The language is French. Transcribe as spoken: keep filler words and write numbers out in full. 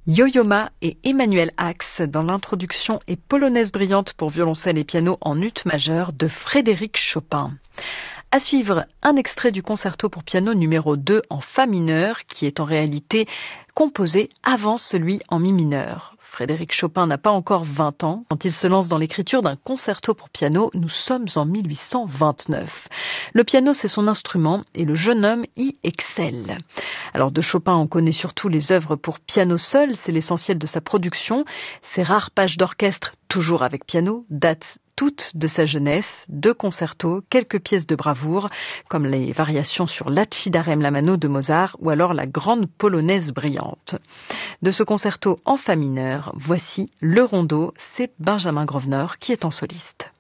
Yo-Yo Ma et Emmanuel Ax dans l'introduction et polonaise brillante pour violoncelle et piano en ut majeur de Frédéric Chopin. À suivre, un extrait du concerto pour piano numéro deux en fa mineur, qui est en réalité composé avant celui en mi mineur. Frédéric Chopin n'a pas encore vingt ans. Quand il se lance dans l'écriture d'un concerto pour piano, nous sommes en mille huit cent vingt-neuf. Le piano, c'est son instrument et le jeune homme y excelle. Alors de Chopin, on connaît surtout les œuvres pour piano seul, c'est l'essentiel de sa production. Ses rares pages d'orchestre, toujours avec piano, datent toutes de sa jeunesse, deux concertos, quelques pièces de bravoure, comme les variations sur l'Accidarem la mano de Mozart ou alors la grande polonaise brillante. De ce concerto en fa mineur, voici le rondo, c'est Benjamin Grosvenor qui est en soliste.